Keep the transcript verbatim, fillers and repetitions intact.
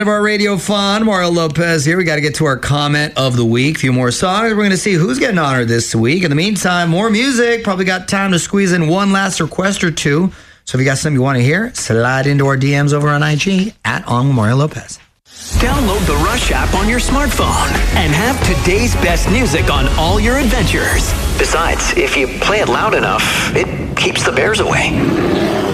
Of our radio fun, Mario Lopez here. We got to get to our comment of the week. A few more songs. We're going to see who's getting honored this week. In the meantime, more music. Probably got time to squeeze in one last request or two. So if you got something you want to hear, slide into our D Ms over on I G at on Mario Lopez. Download the Rush app on your smartphone and have today's best music on all your adventures. Besides, if you play it loud enough, it keeps the bears away.